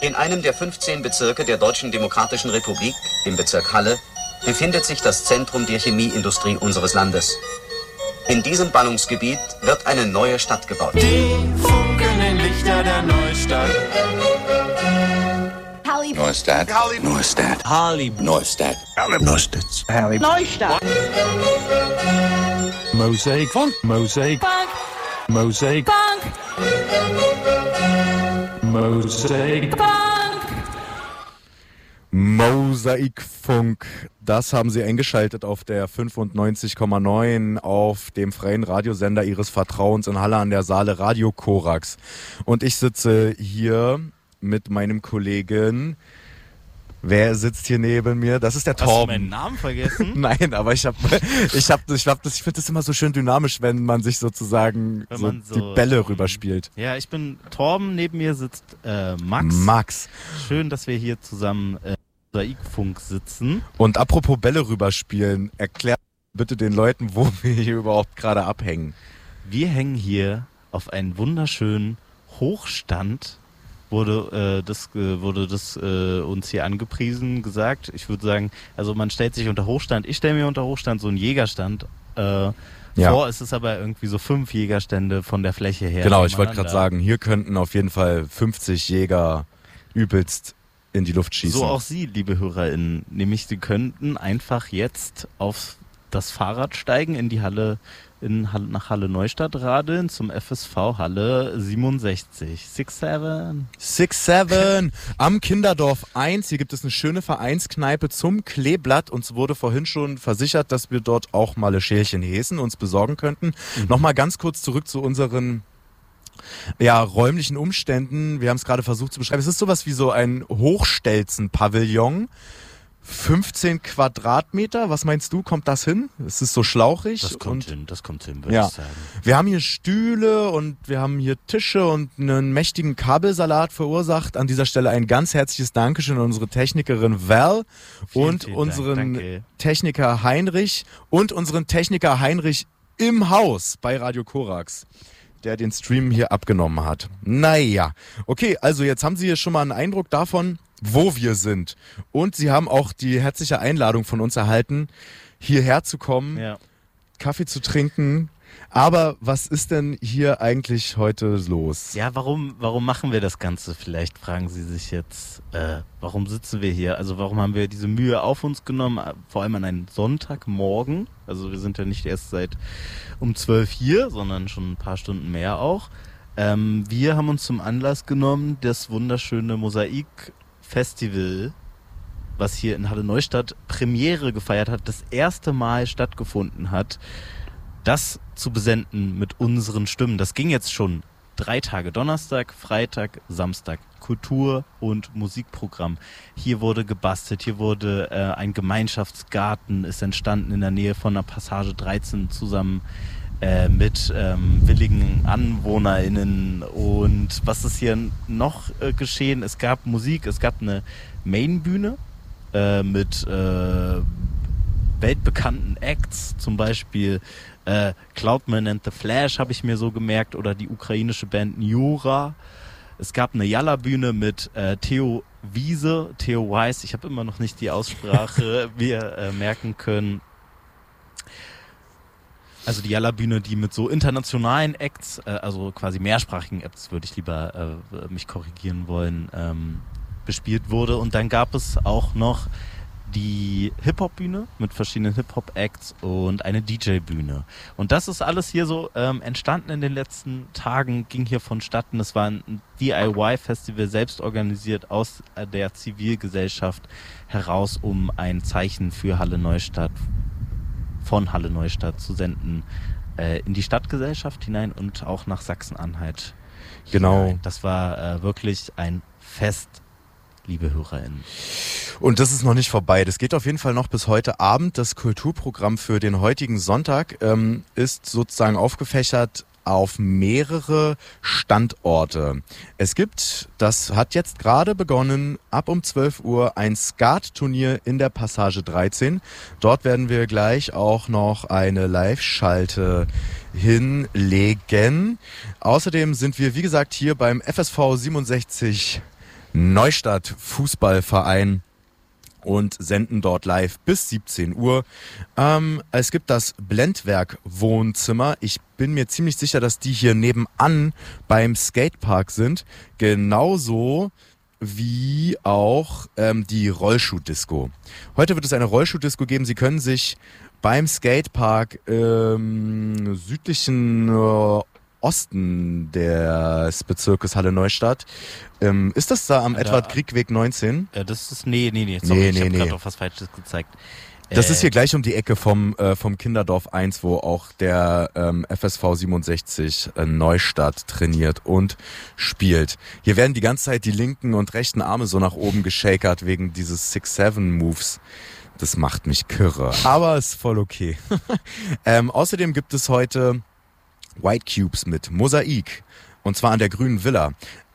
In einem der 15 Bezirke der Deutschen Demokratischen Republik, im Bezirk Halle, befindet sich das Zentrum der Chemieindustrie unseres Landes. In diesem Ballungsgebiet wird eine neue Stadt gebaut. Die funkelnden Lichter der Neustadt. Neustadt. Neustadt. Neustadt. Neustadt. Neustadt. Mosaik Funk. Mosaik Funk. Mosaik Funk. Mosaik Funk. Mosaikfunk, das haben Sie eingeschaltet auf der 95,9 auf dem freien Radiosender Ihres Vertrauens in Halle an der Saale, Radio Korax. Und ich sitze hier mit meinem Kollegen. Wer sitzt hier neben mir? Das ist der Torben. Hast du meinen Namen vergessen? Nein, aber ich finde das immer so schön dynamisch, wenn man sich sozusagen die Bälle rüberspielt. Ja, ich bin Torben, neben mir sitzt Max. Max. Schön, dass wir hier zusammen Mosaikfunk sitzen. Und apropos Bälle rüberspielen, erklär bitte den Leuten, wo wir hier überhaupt gerade abhängen. Wir hängen hier auf einen wunderschönen Hochstand. Wurde das uns hier angepriesen, gesagt. Ich würde sagen, also man stellt sich unter Hochstand, ich stelle mir unter Hochstand so einen Jägerstand vor. Es ist aber irgendwie so 5 Jägerstände von der Fläche her. Genau, ich wollte gerade sagen, hier könnten auf jeden Fall 50 Jäger übelst in die Luft schießen. So auch Sie, liebe HörerInnen. Nämlich Sie könnten einfach jetzt auf das Fahrrad steigen, in die Halle, nach Halle Neustadt radeln, zum FSV Halle 67. 6-7 am Kinderdorf 1. Hier gibt es eine schöne Vereinskneipe zum Kleeblatt. Uns wurde vorhin schon versichert, dass wir dort auch mal eine Schälchen Häsen uns besorgen könnten. Nochmal ganz kurz zurück zu unseren räumlichen Umständen. Wir haben es gerade versucht zu beschreiben. Es ist sowas wie so ein Hochstelzen-Pavillon. 15 Quadratmeter, was meinst du, kommt das hin? Es ist so schlauchig. Das kommt hin, würde ich sagen. Wir haben hier Stühle und wir haben hier Tische und einen mächtigen Kabelsalat verursacht. An dieser Stelle ein ganz herzliches Dankeschön an unsere Technikerin Val und unseren Techniker Heinrich und unseren Techniker Heinrich im Haus bei Radio Korax, der den Stream hier abgenommen hat. Naja, okay, also jetzt haben Sie hier schon mal einen Eindruck davon, wo wir sind. Und Sie haben auch die herzliche Einladung von uns erhalten, hierher zu kommen, Kaffee zu trinken. Aber was ist denn hier eigentlich heute los? Ja, warum machen wir das Ganze? Vielleicht fragen Sie sich jetzt, warum sitzen wir hier? Also warum haben wir diese Mühe auf uns genommen, vor allem an einem Sonntagmorgen? Also wir sind ja nicht erst seit um 12 hier, sondern schon ein paar Stunden mehr auch. Wir haben uns zum Anlass genommen, das wunderschöne Mosaik-Festival, was hier in Halle Neustadt Premiere gefeiert hat, das erste Mal stattgefunden hat, das zu besenden mit unseren Stimmen. Das ging jetzt schon 3 Tage, Donnerstag, Freitag, Samstag, Kultur- und Musikprogramm. Hier wurde gebastelt, hier wurde ein Gemeinschaftsgarten ist entstanden in der Nähe von der Passage 13 zusammen mit willigen AnwohnerInnen. Und was ist hier noch geschehen? Es gab Musik, es gab eine Mainbühne mit weltbekannten Acts, zum Beispiel Cloudman and the Flash habe ich mir so gemerkt, oder die ukrainische Band Njura. Es gab eine Jalla-Bühne mit Theo Weiss, ich habe immer noch nicht die Aussprache, wir merken können. Also die Jalla-Bühne, die mit so internationalen Acts, also quasi mehrsprachigen Acts, würde ich lieber mich korrigieren wollen, bespielt wurde. Und dann gab es auch noch die Hip-Hop-Bühne mit verschiedenen Hip-Hop-Acts und eine DJ-Bühne. Und das ist alles hier so entstanden in den letzten Tagen, ging hier vonstatten. Es war ein DIY-Festival, selbst organisiert aus der Zivilgesellschaft heraus, um ein Zeichen für Halle Neustadt, von Halle Neustadt zu senden, in die Stadtgesellschaft hinein und auch nach Sachsen-Anhalt. Genau. Hinein. Das war wirklich ein Fest, liebe HörerInnen. Und das ist noch nicht vorbei. Das geht auf jeden Fall noch bis heute Abend. Das Kulturprogramm für den heutigen Sonntag ist sozusagen aufgefächert auf mehrere Standorte. Es gibt, das hat jetzt gerade begonnen, ab um 12 Uhr ein Skat-Turnier in der Passage 13. Dort werden wir gleich auch noch eine Live-Schalte hinlegen. Außerdem sind wir, wie gesagt, hier beim FSV 67 Neustadt Fußballverein und senden dort live bis 17 Uhr. Es gibt das Blendwerk Wohnzimmer. Ich bin mir ziemlich sicher, dass die hier nebenan beim Skatepark sind. Genauso wie auch die Rollschuh-Disco. Heute wird es eine Rollschuh-Disco geben. Sie können sich beim Skatepark südlichen Osten des Bezirkes Halle-Neustadt. Ist das da am Edward-Kriegweg 19? Das ist, nee. Sorry, ich habe gerade auch was Falsches gezeigt. Das ist hier gleich um die Ecke vom Kinderdorf 1, wo auch der FSV 67 Neustadt trainiert und spielt. Hier werden die ganze Zeit die linken und rechten Arme so nach oben geschakert wegen dieses 6-7-Moves. Das macht mich kirre. Aber ist voll okay. Außerdem gibt es heute White Cubes mit Mosaik. Und zwar an der Grünen Villa.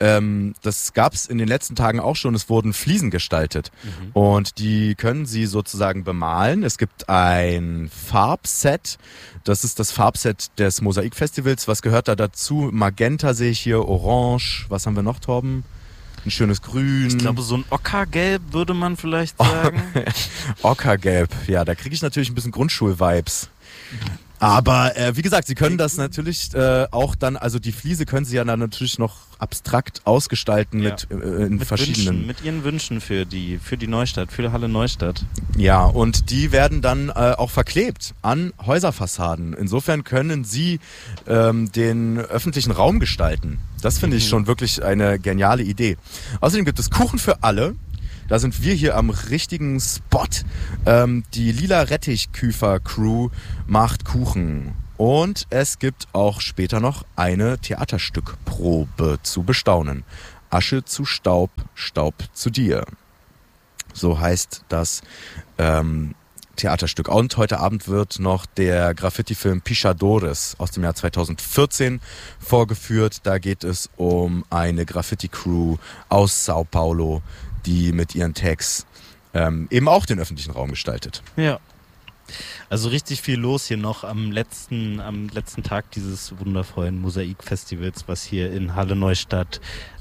Das gab's in den letzten Tagen auch schon. Es wurden Fliesen gestaltet. Und die können Sie sozusagen bemalen. Es gibt ein Farbset. Das ist das Farbset des Mosaikfestivals. Was gehört da dazu? Magenta sehe ich hier, Orange. Was haben wir noch, Torben? Ein schönes Grün. Ich glaube, so ein Ockergelb würde man vielleicht sagen. Ockergelb. Ja, da kriege ich natürlich ein bisschen Grundschul-Vibes. Aber wie gesagt, Sie können das natürlich auch dann, also die Fliese können Sie ja dann natürlich noch abstrakt ausgestalten mit verschiedenen... Wünschen, mit Ihren Wünschen für die Neustadt, für Halle Neustadt. Ja, und die werden dann auch verklebt an Häuserfassaden. Insofern können Sie den öffentlichen Raum gestalten. Das finde ich schon wirklich eine geniale Idee. Außerdem gibt es Kuchen für alle. Da sind wir hier am richtigen Spot. Die Lila Rettichküfer-Crew macht Kuchen. Und es gibt auch später noch eine Theaterstückprobe zu bestaunen. Asche zu Staub, Staub zu dir. So heißt das Theaterstück. Und heute Abend wird noch der Graffiti-Film Pichadores aus dem Jahr 2014 vorgeführt. Da geht es um eine Graffiti-Crew aus Sao Paulo, die mit ihren Tags eben auch den öffentlichen Raum gestaltet. Ja. Also richtig viel los hier noch am letzten Tag dieses wundervollen Mosaikfestivals, was hier in Halle Neustadt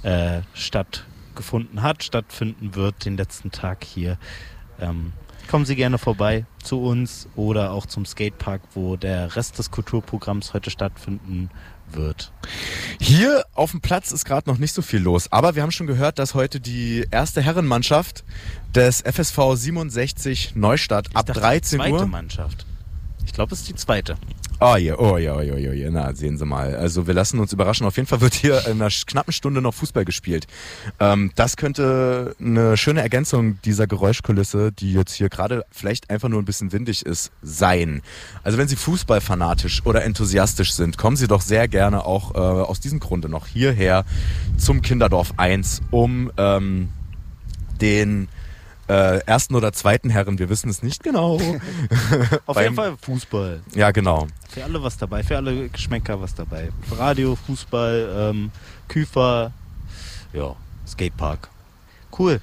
stattfinden wird, den letzten Tag hier. Kommen Sie gerne vorbei zu uns oder auch zum Skatepark, wo der Rest des Kulturprogramms heute stattfinden wird. Hier auf dem Platz ist gerade noch nicht so viel los, aber wir haben schon gehört, dass heute die erste Herrenmannschaft des FSV 67 Neustadt ab 13 Uhr... Zweite Mannschaft. Ich glaube, es ist die zweite. Oh ja. Na, sehen Sie mal. Also wir lassen uns überraschen. Auf jeden Fall wird hier in einer knappen Stunde noch Fußball gespielt. Das könnte eine schöne Ergänzung dieser Geräuschkulisse, die jetzt hier gerade vielleicht einfach nur ein bisschen windig ist, sein. Also wenn Sie fußballfanatisch oder enthusiastisch sind, kommen Sie doch sehr gerne auch aus diesem Grunde noch hierher zum Kinderdorf 1, um den ersten oder zweiten Herren, wir wissen es nicht genau. Auf jeden Fall Fußball. Ja, genau. Für alle was dabei, für alle Geschmäcker was dabei. Radio, Fußball, Küfer, ja, Skatepark. Cool.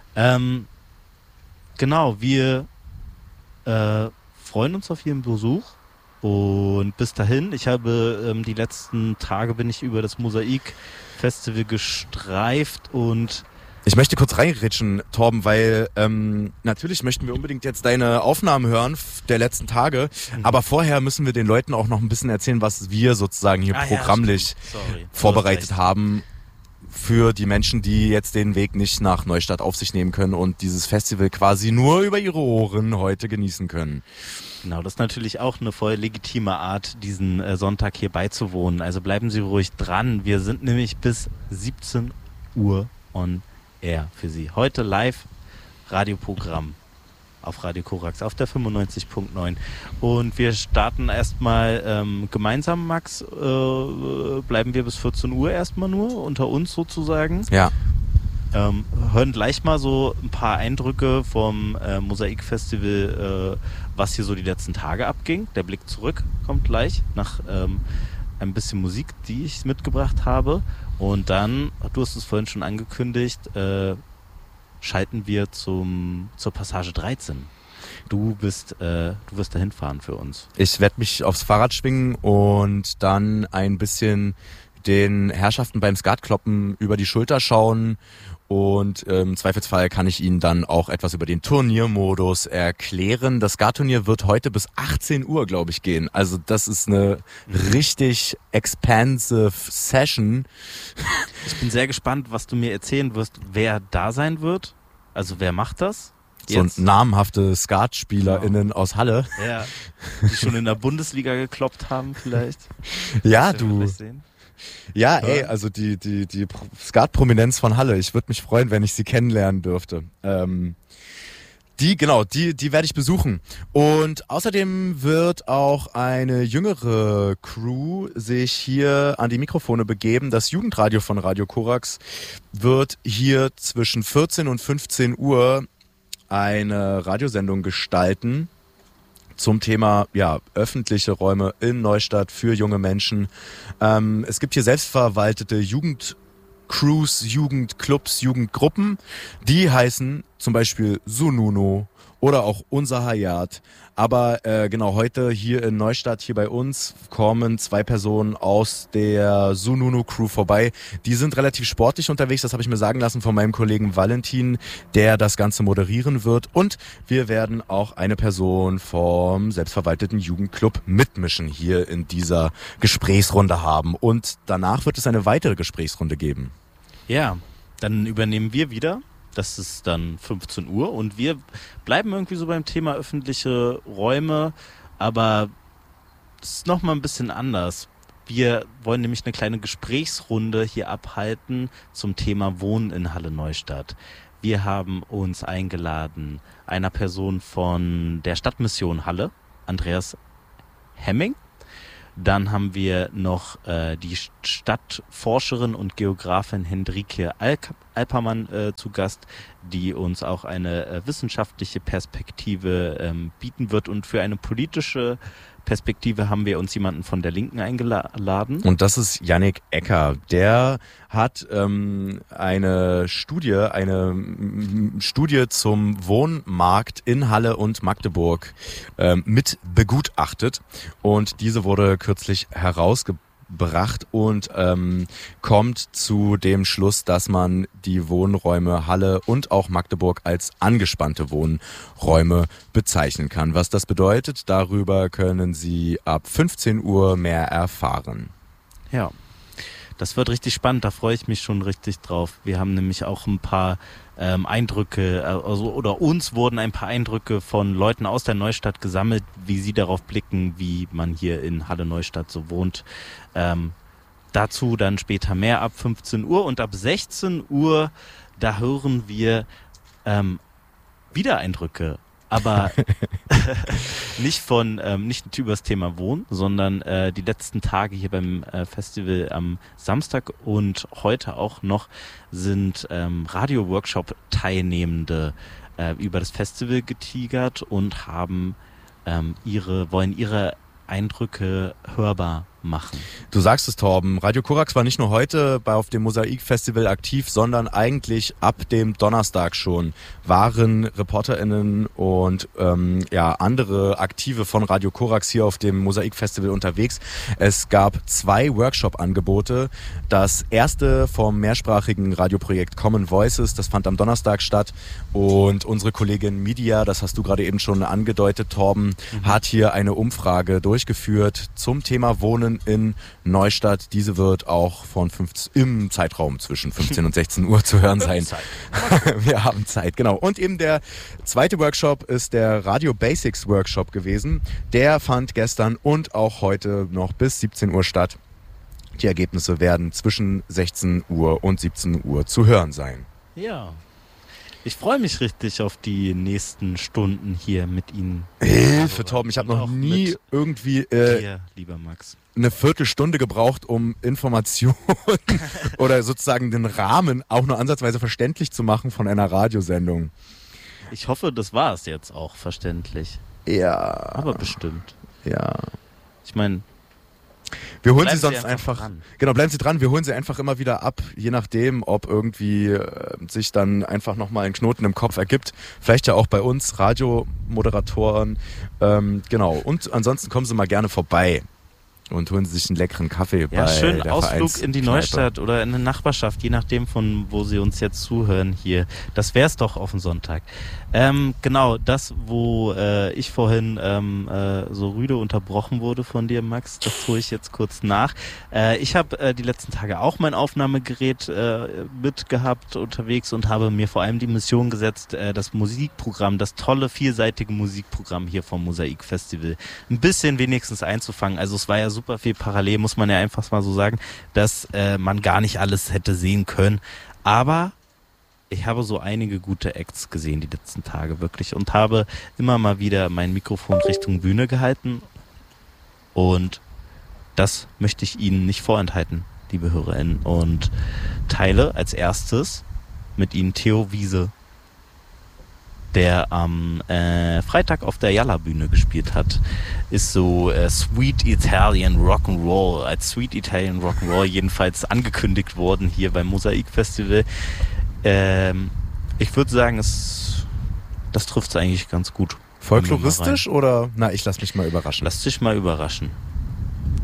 Genau, wir freuen uns auf Ihren Besuch. Und bis dahin, ich habe die letzten Tage bin ich über das Mosaik-Festival gestreift und ich möchte kurz reinritschen, Torben, weil natürlich möchten wir unbedingt jetzt deine Aufnahmen hören der letzten Tage, aber vorher müssen wir den Leuten auch noch ein bisschen erzählen, was wir sozusagen hier programmlich vorbereitet haben für die Menschen, die jetzt den Weg nicht nach Neustadt auf sich nehmen können und dieses Festival quasi nur über ihre Ohren heute genießen können. Genau, das ist natürlich auch eine voll legitime Art, diesen Sonntag hier beizuwohnen. Also bleiben Sie ruhig dran. Wir sind nämlich bis 17 Uhr on air für Sie. Heute live Radioprogramm auf Radio Korax auf der 95.9. Und wir starten erstmal gemeinsam, Max. Bleiben wir bis 14 Uhr erstmal nur unter uns sozusagen. Ja. Hören gleich mal so ein paar Eindrücke vom Mosaikfestival, was hier so die letzten Tage abging. Der Blick zurück kommt gleich nach ein bisschen Musik, die ich mitgebracht habe. Und dann, du hast es vorhin schon angekündigt, schalten wir zur Passage 13. Du wirst dahin fahren für uns. Ich werde mich aufs Fahrrad schwingen und dann ein bisschen den Herrschaften beim Skatkloppen über die Schulter schauen Und im Zweifelsfall kann ich Ihnen dann auch etwas über den Turniermodus erklären. Das Skat-Turnier wird heute bis 18 Uhr, glaube ich, gehen. Also das ist eine richtig expansive Session. Ich bin sehr gespannt, was du mir erzählen wirst, wer da sein wird. Also wer macht das? Jetzt. So namhafte SkatspielerInnen aus Halle. Ja, die schon in der Bundesliga gekloppt haben vielleicht. Ja, du... Ja, ey, also die Skat-Prominenz von Halle. Ich würde mich freuen, wenn ich sie kennenlernen dürfte. Die werde ich besuchen. Und außerdem wird auch eine jüngere Crew sich hier an die Mikrofone begeben. Das Jugendradio von Radio Korax wird hier zwischen 14 und 15 Uhr eine Radiosendung gestalten zum Thema öffentliche Räume in Neustadt für junge Menschen. Es gibt hier selbstverwaltete Jugendcrews, Jugendclubs, Jugendgruppen. Die heißen zum Beispiel Sununu oder auch Unser Hayat. Aber heute hier in Neustadt, hier bei uns, kommen 2 Personen aus der Sununu-Crew vorbei. Die sind relativ sportlich unterwegs, das habe ich mir sagen lassen von meinem Kollegen Valentin, der das Ganze moderieren wird. Und wir werden auch eine Person vom selbstverwalteten Jugendclub mitmischen hier in dieser Gesprächsrunde haben. Und danach wird es eine weitere Gesprächsrunde geben. Ja, dann übernehmen wir wieder. Das ist dann 15 Uhr und wir bleiben irgendwie so beim Thema öffentliche Räume, aber es ist nochmal ein bisschen anders. Wir wollen nämlich eine kleine Gesprächsrunde hier abhalten zum Thema Wohnen in Halle Neustadt. Wir haben uns eingeladen, einer Person von der Stadtmission Halle, Andreas Hemming. Dann haben wir noch die Stadtforscherin und Geografin Hendrike Alpermann zu Gast, die uns auch eine wissenschaftliche Perspektive bieten wird. Und für eine politische Perspektive haben wir uns jemanden von der Linken eingeladen. Und das ist Yannick Ecker. Der hat eine Studie zum Wohnmarkt in Halle und Magdeburg mit begutachtet. Und diese wurde kürzlich herausgebracht und kommt zu dem Schluss, dass man die Wohnräume Halle und auch Magdeburg als angespannte Wohnräume bezeichnen kann. Was das bedeutet, darüber können Sie ab 15 Uhr mehr erfahren. Ja, das wird richtig spannend, da freue ich mich schon richtig drauf. Wir haben nämlich auch ein paar Eindrücke, oder uns wurden ein paar Eindrücke von Leuten aus der Neustadt gesammelt, wie sie darauf blicken, wie man hier in Halle Neustadt so wohnt. Dazu dann später mehr ab 15 Uhr und ab 16 Uhr, da hören wir wieder Eindrücke, aber nicht über das Thema Wohnen, sondern die letzten Tage hier beim Festival am Samstag und heute auch noch sind Radio-Workshop-Teilnehmende über das Festival getigert und wollen ihre Eindrücke hörbar machen. Du sagst es, Torben. Radio Korax war nicht nur heute auf dem Mosaik-Festival aktiv, sondern eigentlich ab dem Donnerstag schon waren ReporterInnen und andere Aktive von Radio Korax hier auf dem Mosaik-Festival unterwegs. Es gab 2 Workshop-Angebote. Das erste vom mehrsprachigen Radioprojekt Common Voices, das fand am Donnerstag statt. Und unsere Kollegin Media, das hast du gerade eben schon angedeutet, Torben, hat hier eine Umfrage durchgeführt zum Thema Wohnen in Neustadt. Diese wird auch im Zeitraum zwischen 15 und 16 Uhr zu hören sein. Wir haben Zeit, genau. Und eben der zweite Workshop ist der Radio Basics Workshop gewesen. Der fand gestern und auch heute noch bis 17 Uhr statt. Die Ergebnisse werden zwischen 16 Uhr und 17 Uhr zu hören sein. Ja. Ich freue mich richtig auf die nächsten Stunden hier mit Ihnen. Hilfe, Torben, ich habe noch nie irgendwie lieber Max, eine Viertelstunde gebraucht, um Informationen oder sozusagen den Rahmen auch nur ansatzweise verständlich zu machen von einer Radiosendung. Ich hoffe, das war es jetzt auch verständlich. Ja. Aber bestimmt. Ja. Ich meine, wir holen sie sonst einfach dran. Genau, bleiben Sie dran. Wir holen sie einfach immer wieder ab, je nachdem, ob irgendwie sich dann einfach nochmal ein Knoten im Kopf ergibt. Vielleicht ja auch bei uns, Radiomoderatoren. Genau. Und ansonsten kommen Sie mal gerne vorbei. Und holen sich einen leckeren Kaffee bei schön der Ausflug in die Neustadt oder in eine Nachbarschaft, je nachdem von wo Sie uns jetzt zuhören hier. Das wär's doch auf den Sonntag. Genau, das, wo ich vorhin so rüde unterbrochen wurde von dir, Max, das tue ich jetzt kurz nach. Ich habe die letzten Tage auch mein Aufnahmegerät mitgehabt unterwegs und habe mir vor allem die Mission gesetzt, das Musikprogramm, das tolle, vielseitige Musikprogramm hier vom Mosaik Festival ein bisschen wenigstens einzufangen. Also es war ja super viel parallel, muss man ja einfach mal so sagen, dass man gar nicht alles hätte sehen können. Aber ich habe so einige gute Acts gesehen die letzten Tage wirklich und habe immer mal wieder mein Mikrofon Richtung Bühne gehalten. Und das möchte ich Ihnen nicht vorenthalten, liebe HörerInnen. Und teile als erstes mit Ihnen Theo Wiese, der am Freitag auf der Jalla-Bühne gespielt hat. Ist so Sweet Italian Rock'n'Roll, als Sweet Italian Rock'n'Roll jedenfalls angekündigt worden hier beim Mosaik Festival. Ich würde sagen, das trifft es eigentlich ganz gut. Folkloristisch oder? Na, ich lass mich mal überraschen. Lass dich mal überraschen.